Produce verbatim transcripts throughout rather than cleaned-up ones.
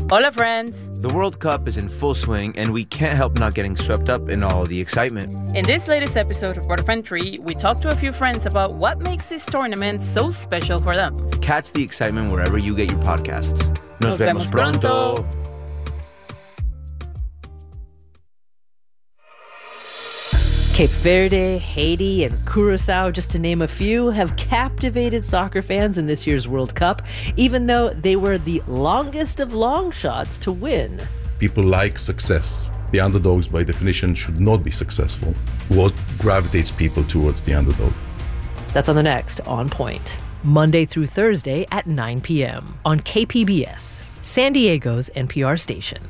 Hola, friends. The World Cup is in full swing, and we can't help not getting swept up in all the excitement. In this latest episode of Waterfront Tree, we talk to a few friends about what makes this tournament so special for them. Catch the excitement wherever you get your podcasts. Nos, Nos vemos, vemos pronto. pronto. Cape Verde, Haiti, and Curacao, just to name a few, have captivated soccer fans in this year's World Cup, even though they were the longest of long shots to win. People like success. The underdogs, by definition, should not be successful. What gravitates people towards the underdog? That's on the next On Point. Monday through Thursday at nine p.m. on K P B S, San Diego's N P R station.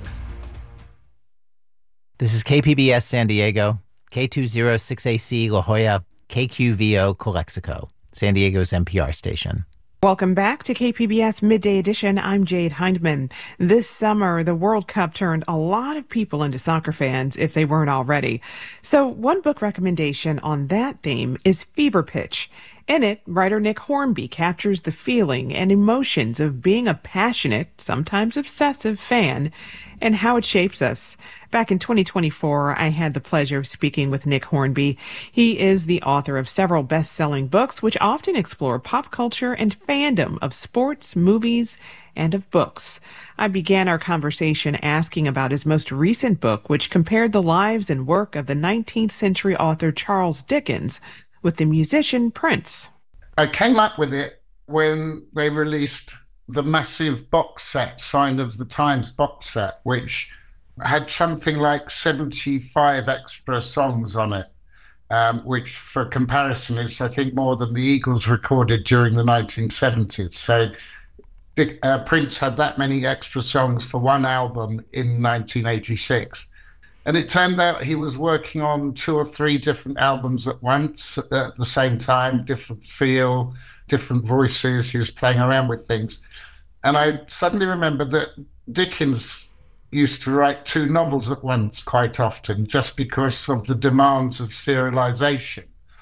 This is K P B S San Diego, K two oh six A C La Jolla, K Q V O Calexico, San Diego's N P R station. Welcome back to K P B S Midday Edition. I'm Jade Hindman. This summer, the World Cup turned a lot of people into soccer fans, if they weren't already. So one book recommendation on that theme is Fever Pitch. In it, writer Nick Hornby captures the feeling and emotions of being a passionate, sometimes obsessive fan and how it shapes us. Back in twenty twenty-four, I had the pleasure of speaking with Nick Hornby. He is the author of several best-selling books, which often explore pop culture and fandom of sports, movies, and of books. I began our conversation asking about his most recent book, which compared the lives and work of the nineteenth century author Charles Dickens with the musician Prince. I came up with it when they released the massive box set, Sign of the Times box set, which had something like seventy-five extra songs on it, um, which for comparison is, I think, more than the Eagles recorded during the nineteen seventies. So Dick, uh, Prince had that many extra songs for one album in nineteen eighty-six. And it turned out he was working on two or three different albums at once at the same time, different feel, different voices. He was playing around with things. And I suddenly remembered that Dickens used to write two novels at once quite often, just because of the demands of serialization.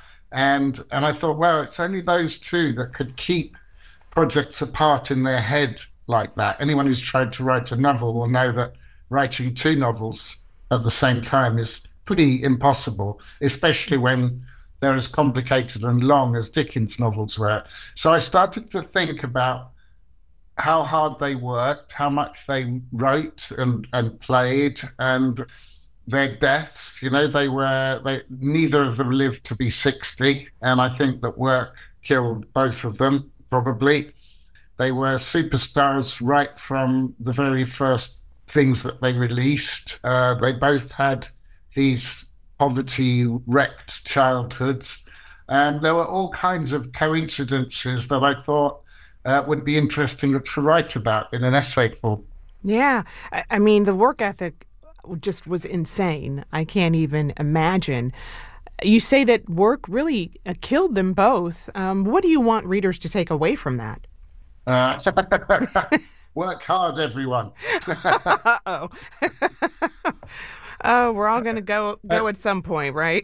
And and I thought, well, it's only those two that could keep projects apart in their head like that. Anyone who's tried to write a novel will know that writing two novels at the same time is pretty impossible, especially when they're as complicated and long as Dickens' novels were. So I started to think about how hard they worked, how much they wrote and, and played, and their deaths. You know, they were, they, neither of them lived to be sixty, and I think that work killed both of them, probably. They were superstars right from the very first things that they released. Uh, they both had these poverty-wrecked childhoods, and there were all kinds of coincidences that I thought Uh, would be interesting to write about in an essay form. Yeah. I, I mean, the work ethic just was insane. I can't even imagine. You say that work really uh, killed them both. Um, what do you want readers to take away from that? Uh, work hard, everyone. Uh-oh. Oh, we're all going to go go at some point, right?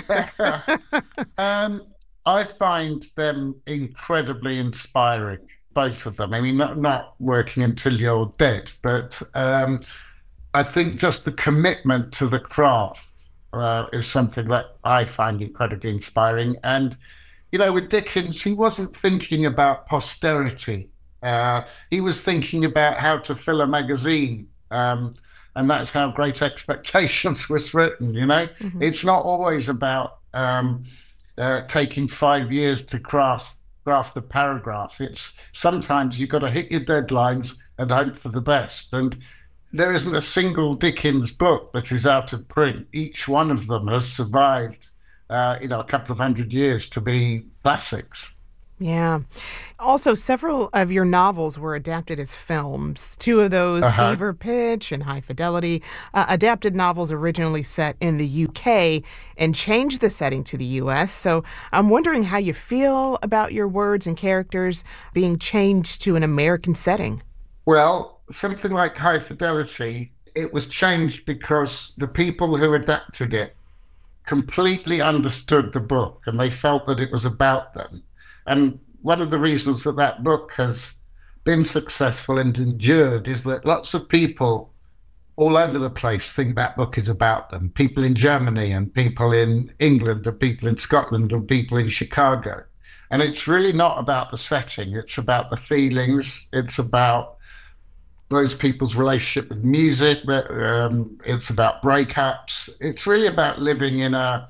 um, I find them incredibly inspiring, both of them. I mean, not, not working until you're dead, but um, I think just the commitment to the craft uh, is something that I find incredibly inspiring. And, you know, with Dickens, he wasn't thinking about posterity. Uh, he was thinking about how to fill a magazine. Um, and that's how Great Expectations was written, you know? Mm-hmm. It's not always about Um, Uh, taking five years to craft, craft a paragraph. It's sometimes you've got to hit your deadlines and hope for the best. And there isn't a single Dickens book that is out of print. Each one of them has survived, uh, you know, a couple of hundred years to be classics. Yeah. Also, several of your novels were adapted as films. Two of those, uh-huh. Fever Pitch and High Fidelity, uh, adapted novels originally set in the U K and changed the setting to the U S. So I'm wondering how you feel about your words and characters being changed to an American setting. Well, something like High Fidelity, it was changed because the people who adapted it completely understood the book and they felt that it was about them. And one of the reasons that that book has been successful and endured is that lots of people all over the place think that book is about them. People in Germany and people in England and people in Scotland and people in Chicago. And it's really not about the setting. It's about the feelings. It's about those people's relationship with music. Um, it's about breakups. It's really about living in a,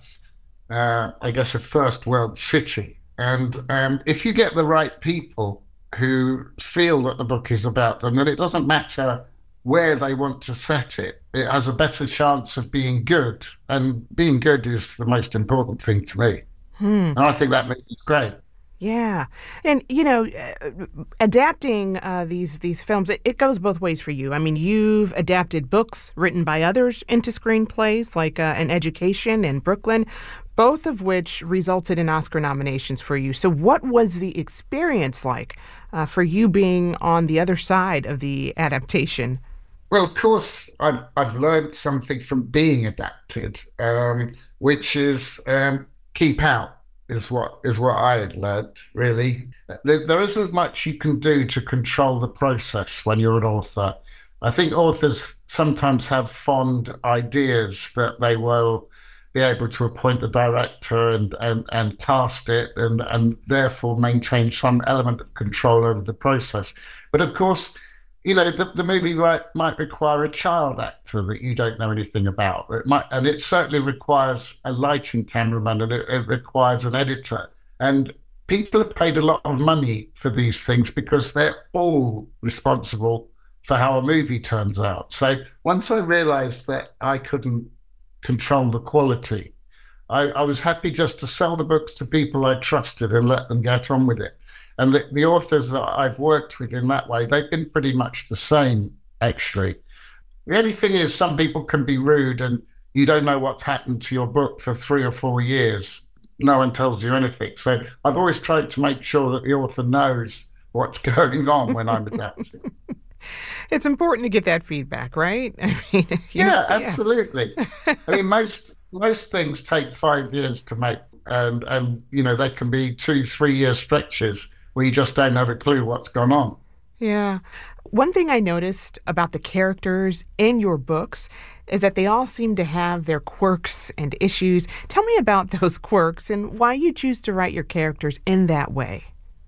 uh, I guess, a first world city. And um, if you get the right people who feel that the book is about them, then it doesn't matter where they want to set it. It has a better chance of being good. And being good is the most important thing to me. Hmm. And I think that movie is great. Yeah. And, you know, uh, adapting uh, these these films, it, it goes both ways for you. I mean, you've adapted books written by others into screenplays, like uh, An Education and Brooklyn, both of which resulted in Oscar nominations for you. So what was the experience like uh, for you being on the other side of the adaptation? Well, of course, I've, I've learned something from being adapted, um, which is um, keep out. Is what is what I had learned, really. There, there isn't much you can do to control the process when you're an author. I think authors sometimes have fond ideas that they will be able to appoint a director and, and, and cast it and, and therefore maintain some element of control over the process. But of course, you know, the, the movie might, might require a child actor that you don't know anything about. It might, and it certainly requires a lighting cameraman, and it, it requires an editor. And people have paid a lot of money for these things because they're all responsible for how a movie turns out. So once I realized that I couldn't control the quality, I, I was happy just to sell the books to people I trusted and let them get on with it. And the, the authors that I've worked with in that way, they've been pretty much the same, actually. The only thing is some people can be rude and you don't know what's happened to your book for three or four years. No one tells you anything. So I've always tried to make sure that the author knows what's going on when I'm adapting. It's important to get that feedback, right? I mean, yeah, know, absolutely. Yeah. I mean, most most things take five years to make, and, and you know, they can be two, three-year stretches where you just don't have a clue what's gone on. Yeah. One thing I noticed about the characters in your books is that they all seem to have their quirks and issues. Tell me about those quirks and why you choose to write your characters in that way.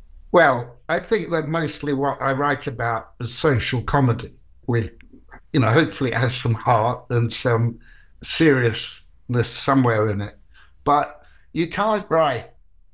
Well, I think that mostly what I write about is social comedy with, you know, hopefully it has some heart and some seriousness somewhere in it. But you can't write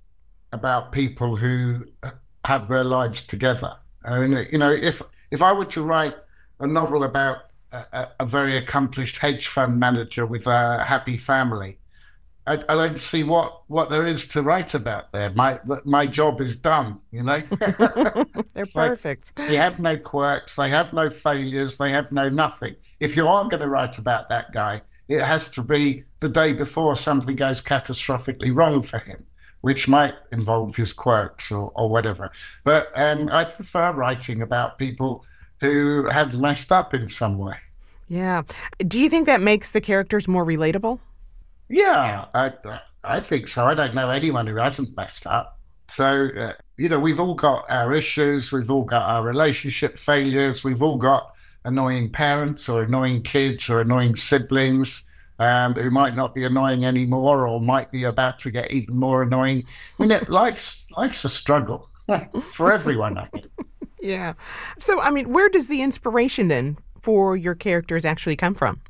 about people who have their lives together. I mean, you know, if if I were to write a novel about a, a very accomplished hedge fund manager with a happy family, I, I don't see what, what there is to write about there. My my job is done, you know. They're perfect. Like, they have no quirks, they have no failures, they have no nothing. If you are going to write about that guy, it has to be the day before something goes catastrophically wrong for him, which might involve his quirks or, or whatever. But um, I prefer writing about people who have messed up in some way. Yeah. Do you think that makes the characters more relatable? Yeah, I, I think so. I don't know anyone who hasn't messed up. So, uh, you know, we've all got our issues. We've all got our relationship failures. We've all got annoying parents or annoying kids or annoying siblings. Um, who might not be annoying anymore or might be about to get even more annoying. I mean, life's, life's a struggle for everyone, I think. Yeah. So, I mean, where does the inspiration then for your characters actually come from?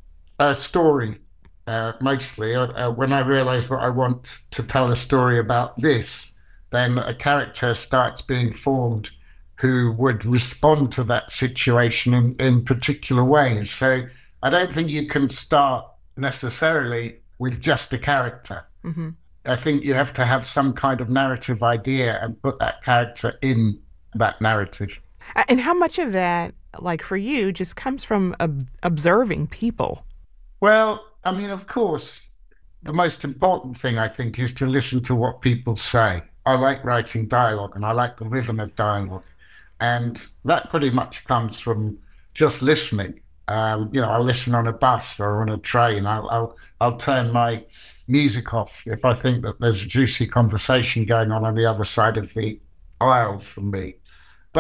A story, uh, mostly. Uh, when I realize that I want to tell a story about this, then a character starts being formed who would respond to that situation in, in particular ways. So I don't think you can start necessarily with just a character. Mm-hmm. I think you have to have some kind of narrative idea and put that character in that narrative. And how much of that, like for you, just comes from ob- observing people? Well, I mean, of course, the most important thing I think is to listen to what people say. I like writing dialogue and I like the rhythm of dialogue. And that pretty much comes from just listening. Um, you know, I'll listen on a bus or on a train. I'll, I'll I'll turn my music off if I think that there's a juicy conversation going on on the other side of the aisle from me. But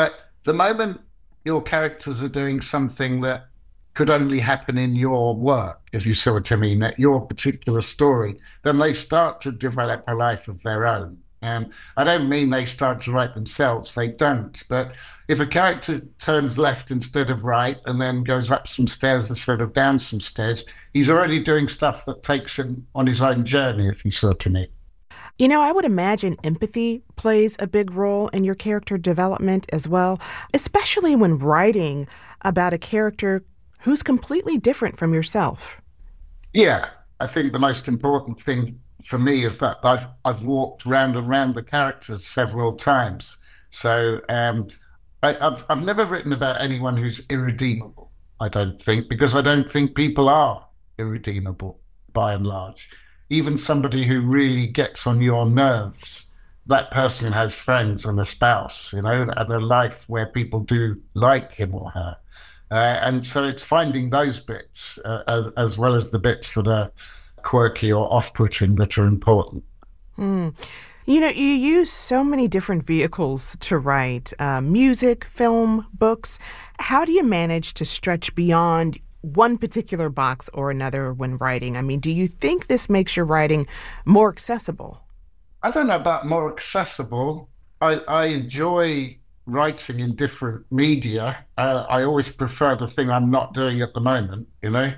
the moment your characters are doing something that could only happen in your work, if you see what I mean, that your particular story, then they start to develop a life of their own. And I don't mean they start to write themselves, they don't. But if a character turns left instead of right and then goes up some stairs instead of down some stairs, he's already doing stuff that takes him on his own journey, if you see what I mean. You know, I would imagine empathy plays a big role in your character development as well, especially when writing about a character who's completely different from yourself. Yeah, I think the most important thing for me is that I've I've walked round and round the characters several times. So um, I, I've I've never written about anyone who's irredeemable, I don't think, because I don't think people are irredeemable by and large. Even somebody who really gets on your nerves, that person has friends and a spouse, you know, and a life where people do like him or her. Uh, and so it's finding those bits uh, as, as well as the bits that are quirky or off-putting that are important. Mm. You know, you use so many different vehicles to write, uh, music, film, books. How do you manage to stretch beyond one particular box or another when writing? I mean, do you think this makes your writing more accessible? I don't know about more accessible. I, I enjoy writing in different media. Uh, I always prefer the thing I'm not doing at the moment, you know?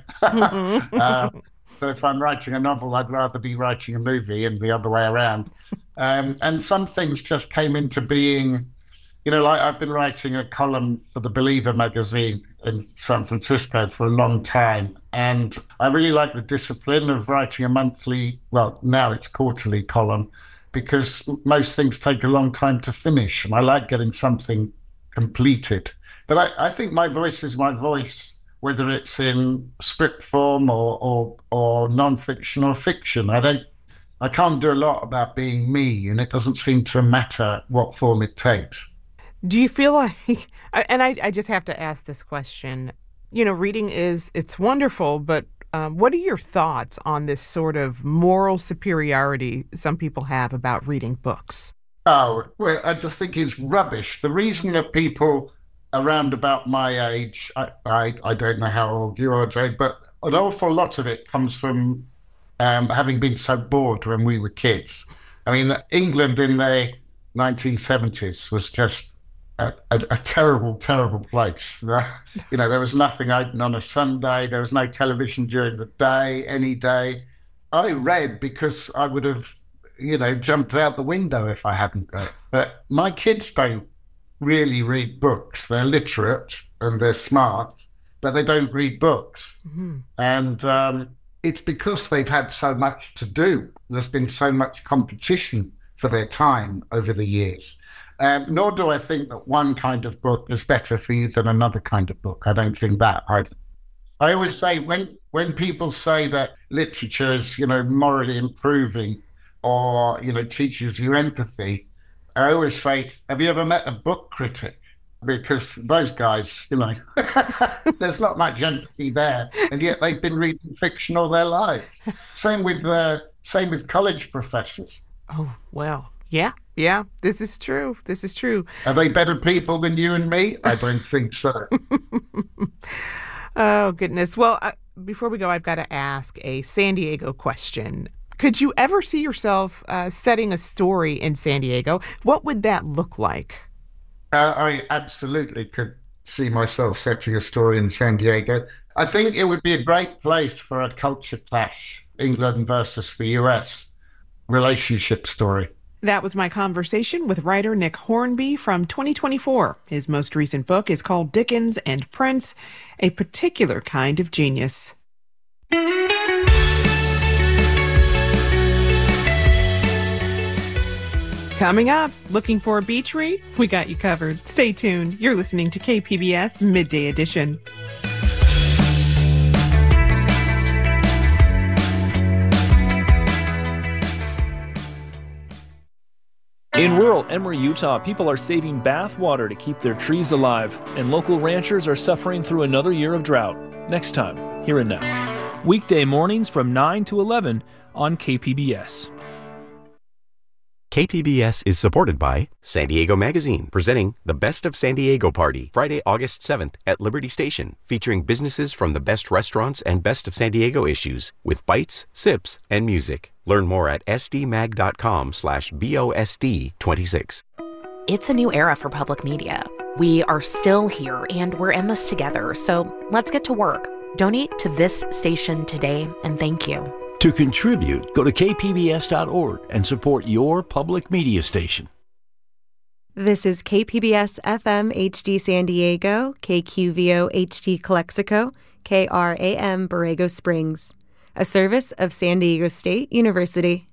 uh, so if I'm writing a novel, I'd rather be writing a movie and the other way around. Um, and some things just came into being, you know, like I've been writing a column for the Believer magazine in San Francisco for a long time. And I really like the discipline of writing a monthly, well, now it's quarterly column, because most things take a long time to finish, and I like getting something completed. But I, I think my voice is my voice, whether it's in script form or, or or non-fiction or fiction. I don't, I can't do a lot about being me, and it doesn't seem to matter what form it takes. Do you feel like, and I, I just have to ask this question, you know, reading is, it's wonderful, but Um, what are your thoughts on this sort of moral superiority some people have about reading books? Oh, well, I just think it's rubbish. The reason that people around about my age, I, I, I don't know how old you are, Jade, but an awful lot of it comes from um, having been so bored when we were kids. I mean, England in the nineteen seventies was just A, a, a terrible, terrible place. You know, there was nothing open on a Sunday. There was no television during the day, any day. I read because I would have, you know, jumped out the window if I hadn't read. But my kids don't really read books. They're literate and they're smart, but they don't read books. Mm-hmm. And um, it's because they've had so much to do. There's been so much competition for their time over the years. Um, nor do I think that one kind of book is better for you than another kind of book. I don't think that either. I always say when when people say that literature is, you know, morally improving or, you know, teaches you empathy, I always say, have you ever met a book critic? Because those guys, you know, there's not much empathy there, and yet they've been reading fiction all their lives. Same with uh, same with college professors. Oh, well, yeah. Yeah, this is true. This is true. Are they better people than you and me? I don't think so. Oh, goodness. Well, uh, before we go, I've got to ask a San Diego question. Could you ever see yourself uh, setting a story in San Diego? What would that look like? Uh, I absolutely could see myself setting a story in San Diego. I think it would be a great place for a culture clash, England versus the U S relationship story. That was my conversation with writer Nick Hornby from twenty twenty-four. His most recent book is called Dickens and Prince, A Particular Kind of Genius. Coming up, looking for a beach read? We got you covered. Stay tuned. You're listening to K P B S Midday Edition. In rural Emory, Utah, people are saving bath water to keep their trees alive, and local ranchers are suffering through another year of drought. Next time, Here and Now. Weekday mornings from nine to eleven on K P B S. K P B S is supported by San Diego Magazine, presenting the Best of San Diego Party, Friday, August seventh at Liberty Station, featuring businesses from the best restaurants and Best of San Diego issues, with bites, sips, and music. Learn more at sdmag.com slash BOSD 26. It's a new era for public media. We are still here, and we're in this together, so let's get to work. Donate to this station today, and thank you. To contribute, go to k p b s dot org and support your public media station. This is K P B S F M H D San Diego, K Q V O H D Calexico, K R A M Borrego Springs, a service of San Diego State University.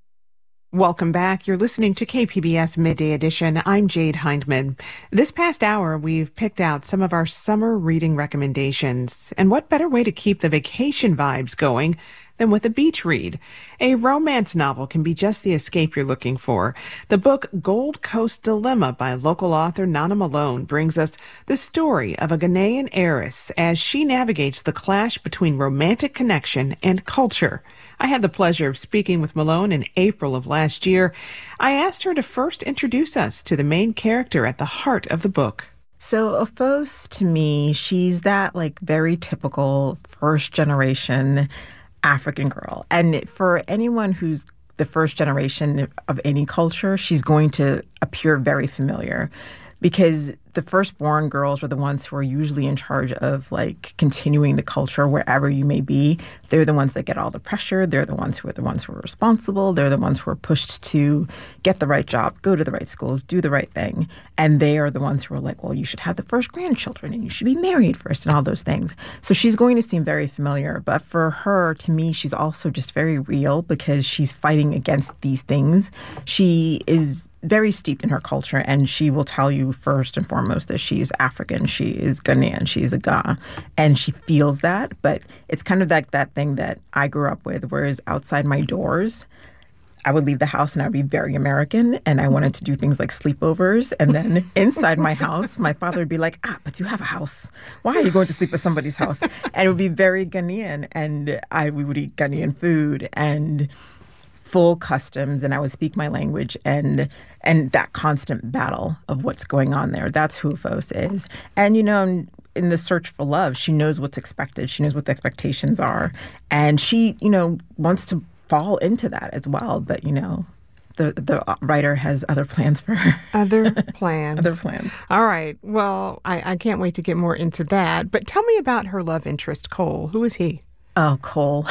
Welcome back. You're listening to K P B S Midday Edition. I'm Jade Hindman. This past hour, we've picked out some of our summer reading recommendations. And what better way to keep the vacation vibes going than with a beach read? A romance novel can be just the escape you're looking for. The book Gold Coast Dilemma by local author Nana Malone brings us the story of a Ghanaian heiress as she navigates the clash between romantic connection and culture. I had the pleasure of speaking with Malone in April of last year. I asked her to first introduce us to the main character at the heart of the book. So Ophos, to me, she's that like very typical first generation African girl. And for anyone who's the first generation of any culture, she's going to appear very familiar, because the firstborn girls are the ones who are usually in charge of like continuing the culture wherever you may be. They're the ones that get all the pressure. They're the ones who are the ones who are responsible. They're the ones who are pushed to get the right job, go to the right schools, do the right thing. And they are the ones who are like, well, you should have the first grandchildren and you should be married first and all those things. So she's going to seem very familiar. But for her, to me, she's also just very real because she's fighting against these things. She is very steeped in her culture, and she will tell you first and foremost that she's African, she is Ghanaian, she's a Ga, and she feels that. But it's kind of like that thing that I grew up with, whereas outside my doors, I would leave the house and I would be very American, and I wanted to do things like sleepovers. And then inside my house, my father would be like, ah, but you have a house. Why are you going to sleep at somebody's house? And it would be very Ghanaian, and I we would eat Ghanaian food and full customs, and I would speak my language, and and that constant battle of what's going on there. That's who Ophos is. And, you know, in the search for love, she knows what's expected. She knows what the expectations are. And she, you know, wants to fall into that as well. But, you know, the the writer has other plans for her. Other plans. Other plans. All right. Well, I, I can't wait to get more into that. But tell me about her love interest, Cole. Who is he? Oh, Cole.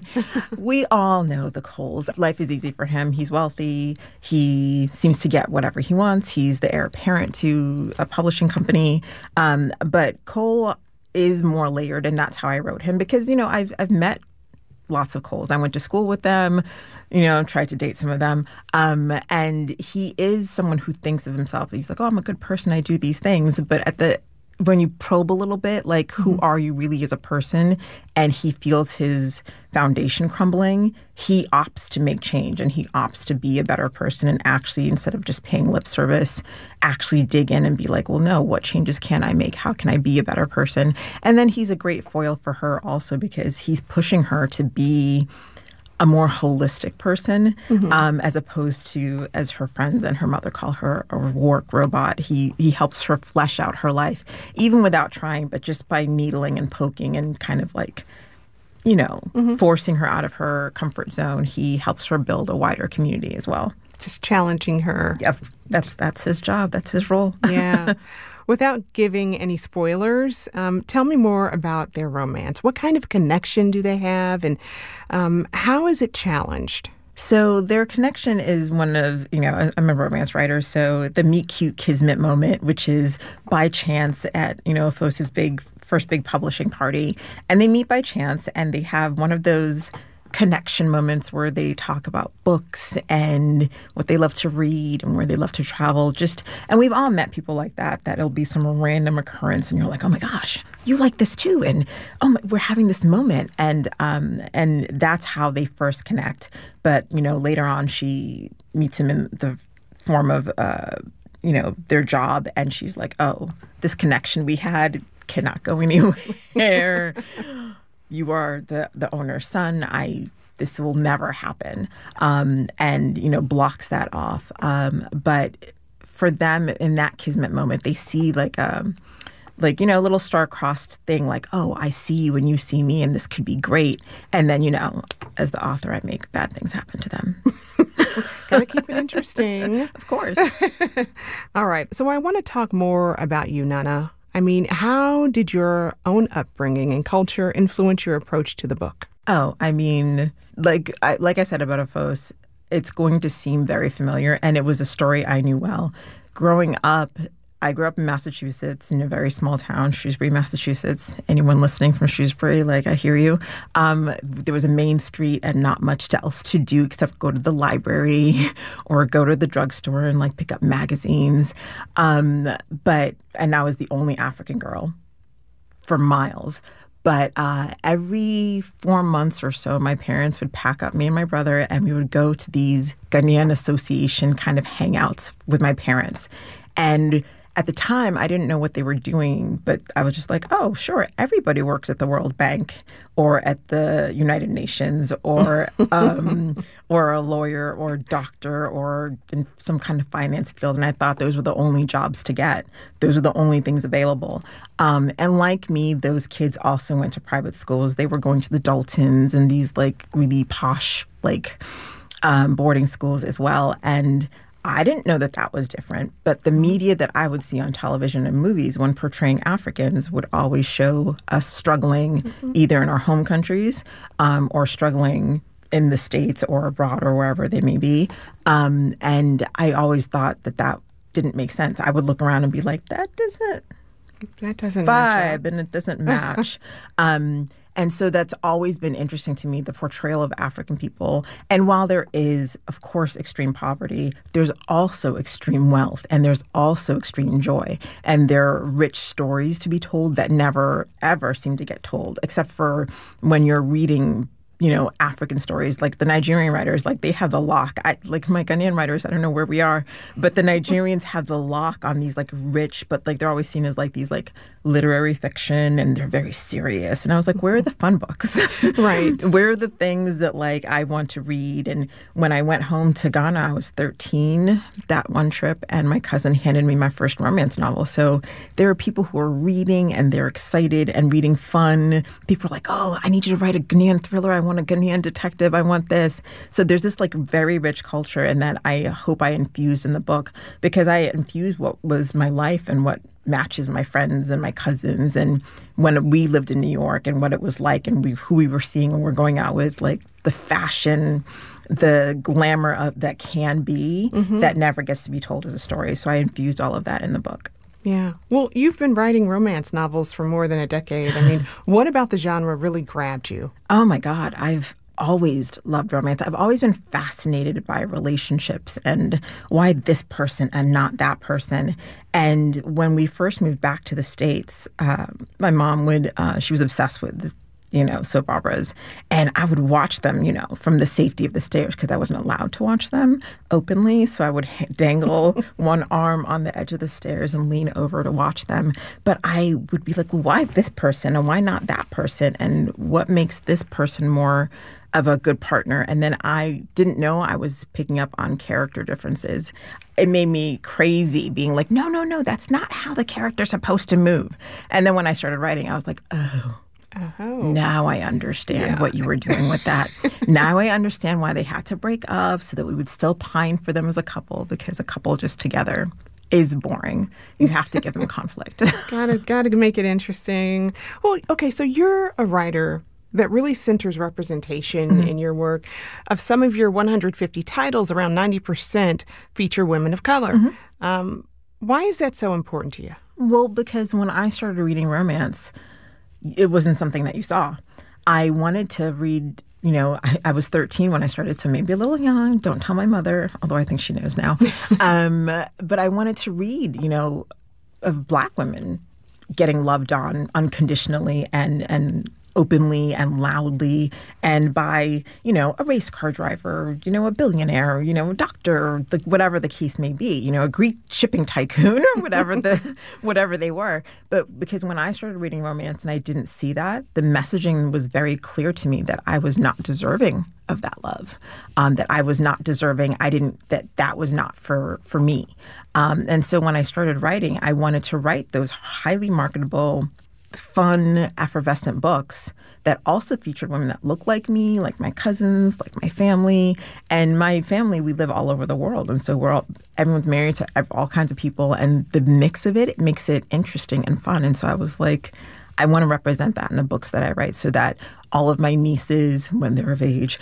We all know the Coles. Life is easy for him. He's wealthy. He seems to get whatever he wants. He's the heir apparent to a publishing company. Um, but Cole is more layered, and that's how I wrote him. Because, you know, I've I've met lots of Coles. I went to school with them, you know, tried to date some of them. Um, and he is someone who thinks of himself. He's like, oh, I'm a good person. I do these things. But at the when you probe a little bit, like, who are you really as a person, and he feels his foundation crumbling, he opts to make change, and he opts to be a better person, and actually, instead of just paying lip service, actually dig in and be like, well, no, what changes can I make? How can I be a better person? And then he's a great foil for her also, because he's pushing her to be a more holistic person, mm-hmm. um, as opposed to, as her friends and her mother call her, a work robot. He he helps her flesh out her life, even without trying, but just by needling and poking and kind of like, you know, mm-hmm. forcing her out of her comfort zone. He helps her build a wider community as well. Just challenging her. Yeah, that's that's his job. That's his role. Yeah. Without giving any spoilers, um, tell me more about their romance. What kind of connection do they have, and um, how is it challenged? So their connection is one of, you know, I'm a romance writer, so the meet cute kismet moment, which is by chance at, you know, Ophos's big, first big publishing party. And they meet by chance, and they have one of those connection moments where they talk about books and what they love to read and where they love to travel. Just, and we've all met people like that, that it'll be some random occurrence and you're like, oh my gosh, you like this too. And oh my, we're having this moment. And, um, and that's how they first connect. But, you know, later on she meets him in the form of, uh, you know, their job. And she's like, oh, this connection we had cannot go anywhere. You are the, the owner's son. I this will never happen, um, and, you know, blocks that off. Um, but for them in that kismet moment, they see like a, like, you know, a little star-crossed thing like, oh, I see you and you see me and this could be great. And then, you know, as the author, I make bad things happen to them. Gotta keep it interesting. Of course. All right. So I want to talk more about you, Nana. I mean, how did your own upbringing and culture influence your approach to the book? Oh, I mean, like I, like I said about Ophos, it's going to seem very familiar, and it was a story I knew well. Growing up, I grew up in Massachusetts, in a very small town, Shrewsbury, Massachusetts. Anyone listening from Shrewsbury, like, I hear you. Um, there was a main street and not much else to do except go to the library or go to the drugstore and, like, pick up magazines. Um, but, and I was the only African girl for miles. But uh, every four months or so, my parents would pack up me and my brother, and we would go to these Ghanaian Association kind of hangouts with my parents. And at the time, I didn't know what they were doing, but I was just like, oh, sure, everybody works at the World Bank or at the United Nations or um, or a lawyer or doctor or in some kind of finance field. And I thought those were the only jobs to get. Those were the only things available. Um, and like me, those kids also went to private schools. They were going to the Daltons and these like really posh like um, boarding schools as well. And I didn't know that that was different, but the media that I would see on television and movies when portraying Africans would always show us struggling mm-hmm. either in our home countries um, or struggling in the States or abroad or wherever they may be. Um, and I always thought that that didn't make sense. I would look around and be like, that doesn't, that doesn't vibe match and it doesn't match. um, And so that's always been interesting to me, the portrayal of African people. And while there is, of course, extreme poverty, there's also extreme wealth and there's also extreme joy. And there are rich stories to be told that never, ever seem to get told, except for when you're reading, you know, African stories. Like the Nigerian writers, like they have the lock. I, like my Ghanaian writers, I don't know where we are, but the Nigerians have the lock on these like rich, but like they're always seen as like these like literary fiction and they're very serious. And I was like, where are the fun books? Right. Where are the things that like I want to read? And when I went home to Ghana, I was thirteen that one trip, and my cousin handed me my first romance novel. So there are people who are reading and they're excited and reading fun. People are like, oh, I need you to write a Ghanaian thriller. I want a Ghanaian detective. I want this. So there's this like very rich culture, and that I hope I infused in the book because I infused what was my life and what matches my friends and my cousins and when we lived in New York and what it was like and we, who we were seeing when we're going out with, like the fashion, the glamour of that can be mm-hmm. that never gets to be told as a story. So I infused all of that in the book. Yeah. Well, you've been writing romance novels for more than a decade. I mean, what about the genre really grabbed you? Oh, my God. I've always loved romance. I've always been fascinated by relationships and why this person and not that person. And when we first moved back to the States, uh, my mom would, uh, she was obsessed with, you know, soap operas. And I would watch them, you know, from the safety of the stairs because I wasn't allowed to watch them openly. So I would ha- dangle one arm on the edge of the stairs and lean over to watch them. But I would be like, why this person and why not that person? And what makes this person more of a good partner? And then I didn't know I was picking up on character differences. It made me crazy being like, no, no, no, that's not how the character's supposed to move. And then when I started writing, I was like, oh. Oh. Now I understand yeah. what you were doing with that. Now I understand why they had to break up so that we would still pine for them as a couple, because a couple just together is boring. You have to give them conflict. Gotta, gotta make it interesting. Well, okay, so you're a writer that really centers representation mm-hmm. in your work. Of some of your one hundred fifty titles, around ninety percent feature women of color. Mm-hmm. Um, why is that so important to you? Well, because when I started reading romance, it wasn't something that you saw. I wanted to read, you know, I, I was thirteen when I started, so maybe a little young. Don't tell my mother, although I think she knows now. um, but I wanted to read, you know, of Black women getting loved on unconditionally and and openly and loudly, and by, you know, a race car driver, you know, a billionaire, you know, a doctor, the, whatever the case may be, you know, a Greek shipping tycoon or whatever the whatever they were. But because when I started reading romance and I didn't see that, the messaging was very clear to me that I was not deserving of that love, um, that I was not deserving. I didn't, that that was not for, for me. Um, and so when I started writing, I wanted to write those highly marketable, fun, effervescent books that also featured women that look like me, like my cousins, like my family. And my family, we live all over the world. And so we're all, everyone's married to all kinds of people. And the mix of it, it makes it interesting and fun. And so I was like, I want to represent that in the books that I write so that all of my nieces, when they're of age,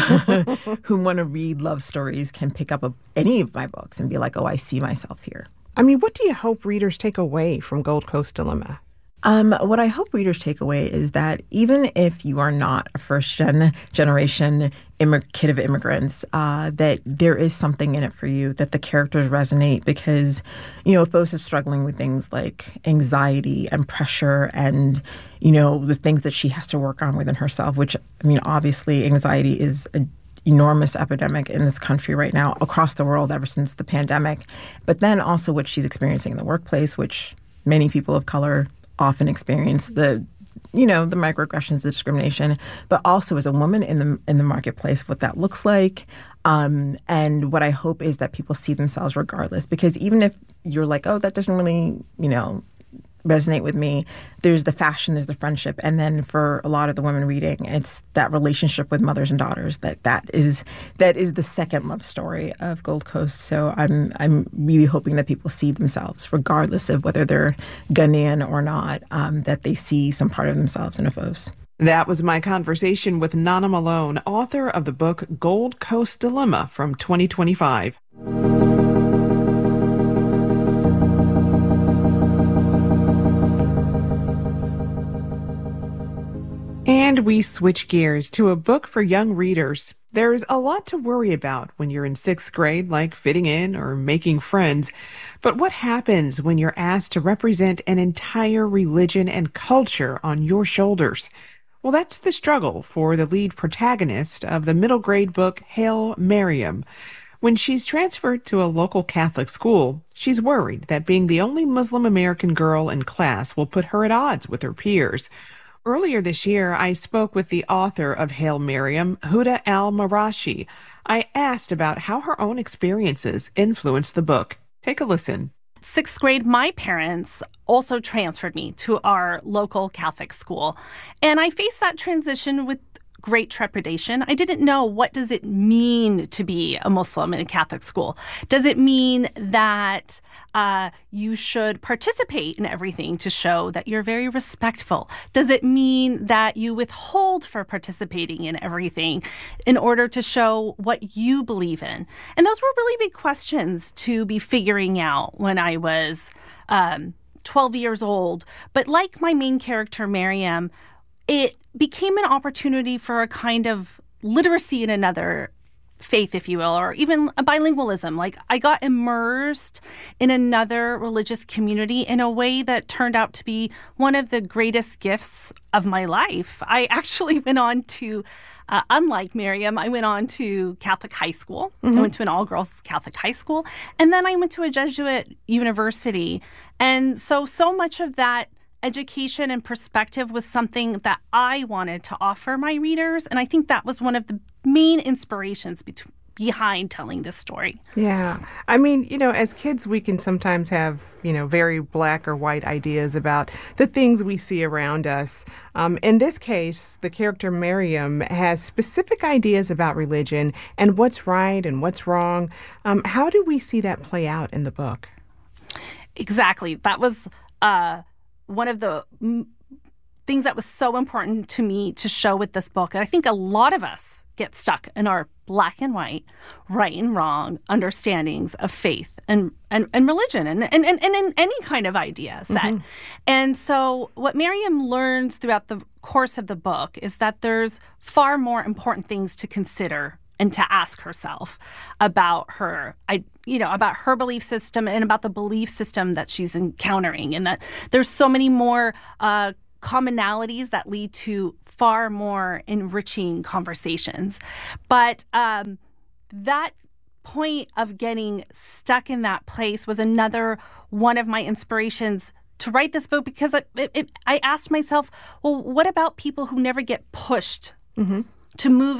who want to read love stories can pick up a, any of my books and be like, oh, I see myself here. I mean, what do you hope readers take away from Gold Coast Dilemma? Um, what I hope readers take away is that even if you are not a first-gen generation immig- kid of immigrants, uh, that there is something in it for you, that the characters resonate because, you know, Phos is struggling with things like anxiety and pressure and, you know, the things that she has to work on within herself, which, I mean, obviously anxiety is a enormous epidemic in this country right now, across the world ever since the pandemic. But then also what she's experiencing in the workplace, which many people of color often experience, the, you know, the microaggressions, the discrimination, but also as a woman in the in the marketplace, what that looks like. Um, and what I hope is that people see themselves regardless, because even if you're like, oh, that doesn't really, you know, resonate with me, there's the fashion, there's the friendship. And then for a lot of the women reading, it's that relationship with mothers and daughters that that is that is the second love story of Gold Coast. So I'm I'm really hoping that people see themselves, regardless of whether they're Ghanaian or not, um, that they see some part of themselves in a Phos. That was my conversation with Nana Malone, author of the book Gold Coast Dilemma from twenty twenty-five. And we switch gears to a book for young readers. There's a lot to worry about when you're in sixth grade, like fitting in or making friends. But what happens when you're asked to represent an entire religion and culture on your shoulders? Well, that's the struggle for the lead protagonist of the middle grade book, Hail Miriam. When she's transferred to a local Catholic school, she's worried that being the only Muslim American girl in class will put her at odds with her peers. Earlier this year, I spoke with the author of Hail Miriam, Huda Al-Marashi. I asked about how her own experiences influenced the book. Take a listen. Sixth grade, my parents also transferred me to our local Catholic school. And I faced that transition with great trepidation. I didn't know, what does it mean to be a Muslim in a Catholic school? Does it mean that uh, you should participate in everything to show that you're very respectful? Does it mean that you withhold for participating in everything in order to show what you believe in? And those were really big questions to be figuring out when I was um, twelve years old. But like my main character, Miriam, it became an opportunity for a kind of literacy in another faith, if you will, or even a bilingualism. Like, I got immersed in another religious community in a way that turned out to be one of the greatest gifts of my life. I actually went on to, uh, unlike Miriam, I went on to Catholic high school. Mm-hmm. I went to an all-girls Catholic high school. And then I went to a Jesuit university. And so, so much of that education and perspective was something that I wanted to offer my readers. And I think that was one of the main inspirations be- behind telling this story. Yeah. I mean, you know, as kids, we can sometimes have, you know, very black or white ideas about the things we see around us. Um, in this case, the character Miriam has specific ideas about religion and what's right and what's wrong. Um, how do we see that play out in the book? Exactly. That was uh, one of the m- things that was so important to me to show with this book. And I think a lot of us get stuck in our black and white, right and wrong understandings of faith and, and, and religion and, and, and, and in any kind of idea set. Mm-hmm. And so what Miriam learns throughout the course of the book is that there's far more important things to consider and to ask herself about her, I, you know, about her belief system and about the belief system that she's encountering, and that there's so many more uh, commonalities that lead to far more enriching conversations. But um, that point of getting stuck in that place was another one of my inspirations to write this book, because it, it, it, I asked myself, well, what about people who never get pushed mm-hmm. to move